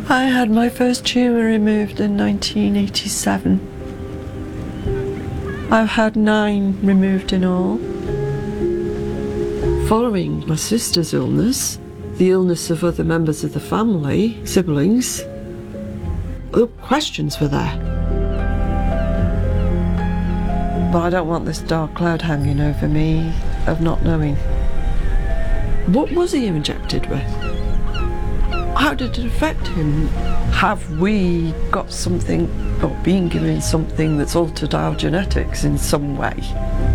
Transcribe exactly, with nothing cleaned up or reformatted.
I had my first tumour removed in nineteen eighty-seven. I've had nine removed in all. Following my sister's illness, the illness of other members of the family, siblings, the questions were there. But I don't want this dark cloud hanging over me of not knowing. What was he injected with? How did it affect him? Have we got something, or been given something that's altered our genetics in some way?